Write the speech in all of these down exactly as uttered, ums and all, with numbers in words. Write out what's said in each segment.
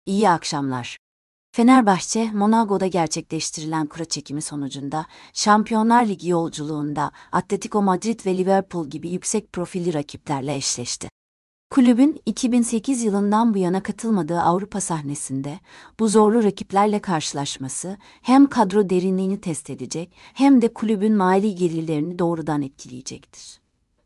İyi akşamlar. Fenerbahçe, Monaco'da gerçekleştirilen kura çekimi sonucunda Şampiyonlar Ligi yolculuğunda Atletico Madrid ve Liverpool gibi yüksek profilli rakiplerle eşleşti. Kulübün iki bin sekiz yılından bu yana katılmadığı Avrupa sahnesinde bu zorlu rakiplerle karşılaşması hem kadro derinliğini test edecek hem de kulübün mali gelirlerini doğrudan etkileyecektir.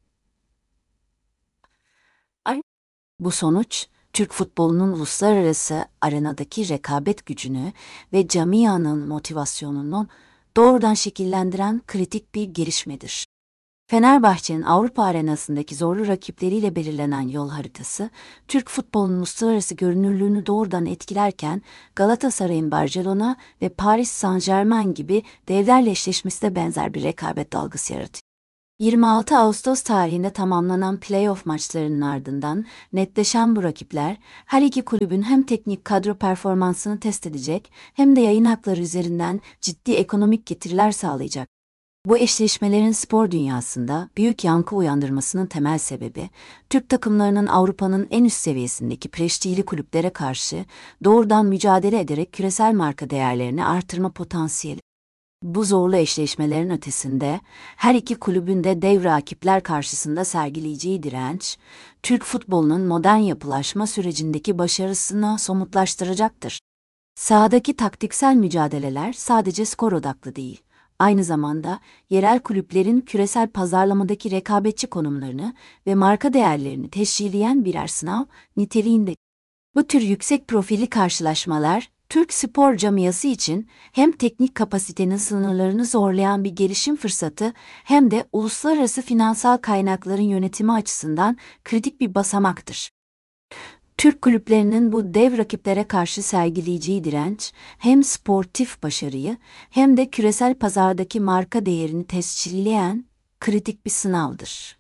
Bu sonuç, Türk futbolunun uluslararası arenadaki rekabet gücünü ve camianın motivasyonunu doğrudan şekillendiren kritik bir gelişmedir. Fenerbahçe'nin Avrupa arenasındaki zorlu rakipleriyle belirlenen yol haritası, Türk futbolunun uluslararası görünürlüğünü doğrudan etkilerken Galatasaray'ın Barcelona ve Paris Saint-Germain gibi devlerle eşleşmesi de benzer bir rekabet dalgası yaratıyor. yirmi altı Ağustos tarihinde tamamlanan play-off maçlarının ardından netleşen bu rakipler, her iki kulübün hem teknik kadro performansını test edecek hem de yayın hakları üzerinden ciddi ekonomik getiriler sağlayacak. Bu eşleşmelerin spor dünyasında büyük yankı uyandırmasının temel sebebi, Türk takımlarının Avrupa'nın en üst seviyesindeki prestijli kulüplere karşı doğrudan mücadele ederek küresel marka değerlerini artırma potansiyeli. Bu zorlu eşleşmelerin ötesinde, her iki kulübün de dev rakipler karşısında sergileyeceği direnç, Türk futbolunun modern yapılaşma sürecindeki başarısını somutlaştıracaktır. Sahadaki taktiksel mücadeleler sadece skor odaklı değil, aynı zamanda yerel kulüplerin küresel pazarlamadaki rekabetçi konumlarını ve marka değerlerini teşkileyen birer sınav niteliğinde. Bu tür yüksek profilli karşılaşmalar, Türk spor camiası için hem teknik kapasitenin sınırlarını zorlayan bir gelişim fırsatı hem de uluslararası finansal kaynakların yönetimi açısından kritik bir basamaktır. Türk kulüplerinin bu dev rakiplere karşı sergileyeceği direnç, hem sportif başarıyı hem de küresel pazardaki marka değerini tescilleyen kritik bir sınavdır.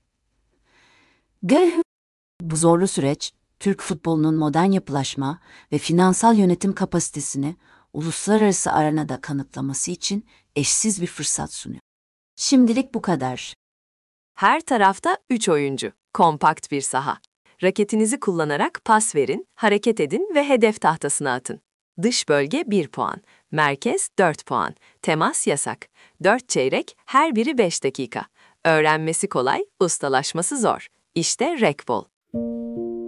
Bu zorlu süreç, Türk futbolunun modern yapılaşma ve finansal yönetim kapasitesini uluslararası arenada kanıtlaması için eşsiz bir fırsat sunuyor. Şimdilik bu kadar. Her tarafta üç oyuncu. Kompakt bir saha. Raketinizi kullanarak pas verin, hareket edin ve hedef tahtasına atın. Dış bölge bir puan, merkez dört puan, temas yasak. dört çeyrek, her biri beş dakika. Öğrenmesi kolay, ustalaşması zor. İşte Rekbol.